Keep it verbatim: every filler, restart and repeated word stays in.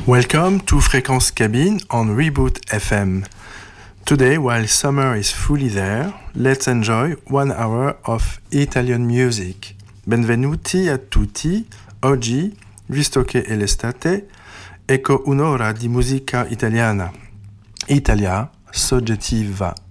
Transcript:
Welcome to Fréquence Cabine on Reboot F M. Today, while summer is fully there, let's enjoy one hour of Italian music. Benvenuti a tutti, oggi, visto che è l'estate, ecco un'ora di musica italiana. Italia soggettiva.